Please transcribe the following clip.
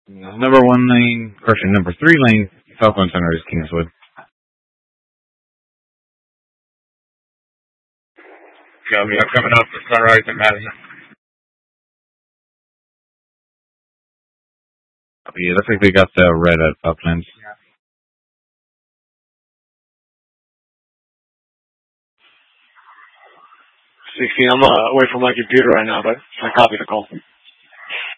Number 1 lane, correction, number 3 lane, Southbound Center is Kingswood. Yeah, we are coming up for Sunrise and Madison. Yeah, looks like they got the red at Uplands. 16, I'm away from my computer right now, but I copy the call.